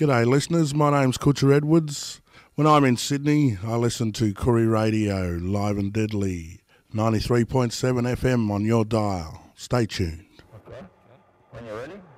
G'day listeners, my name's Kutcher Edwards. When I'm in Sydney, I listen to Koori Radio, live and deadly, 93.7 FM on your dial. Stay tuned. Okay. When you're ready.